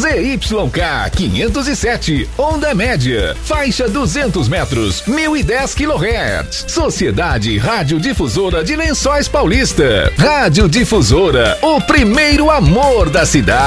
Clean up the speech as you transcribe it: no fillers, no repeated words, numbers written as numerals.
ZYK 507, onda média, faixa 200 metros, 1010 kHz. Sociedade Radiodifusora de Lençóis Paulista. Rádio Difusora, o primeiro amor da cidade.